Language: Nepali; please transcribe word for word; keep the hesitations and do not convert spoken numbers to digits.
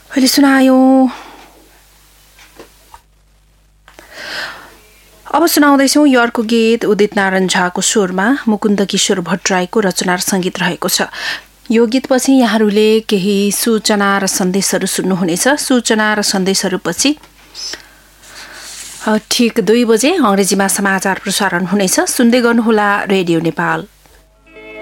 अहिले सुनायौँ। अब सुनाउँदैछौँ यो अर्को गीत उदित नारायण झाको स्वरमा मुकुन्द किशोर भट्टराईको रचना र सङ्गीत रहेको छ। यो गीतपछि यहाँहरूले केही सूचना र सन्देशहरू सुन्नुहुनेछ। सूचना र सन्देशहरूपछि ठिक दुई बजे अङ्ग्रेजीमा समाचार प्रसारण हुनेछ। सुन्दै गर्नुहोला रेडियो नेपाल।